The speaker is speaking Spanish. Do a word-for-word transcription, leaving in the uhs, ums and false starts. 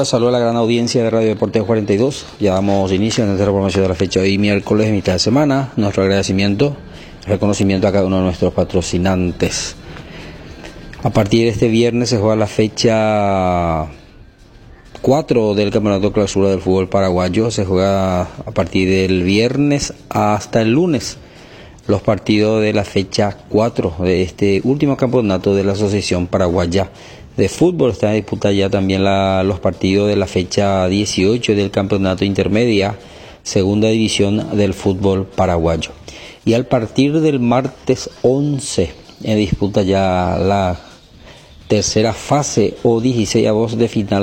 Hola, saludo a la gran audiencia de Radio Deportes cuarenta y dos. Ya damos inicio en nuestra programación de la fecha de hoy, miércoles, mitad de semana. Nuestro agradecimiento, reconocimiento a cada uno de nuestros patrocinantes. A partir de este viernes se juega la fecha cuatro del Campeonato Clausura del Fútbol Paraguayo. Se juega a partir del viernes hasta el lunes los partidos de la fecha cuatro de este último campeonato de la Asociación Paraguaya de Fútbol. Está en disputa ya también la, los partidos de la fecha dieciocho del Campeonato Intermedia, segunda división del fútbol paraguayo. Y al partir del martes once, en disputa ya la tercera fase o dieciséis avos de final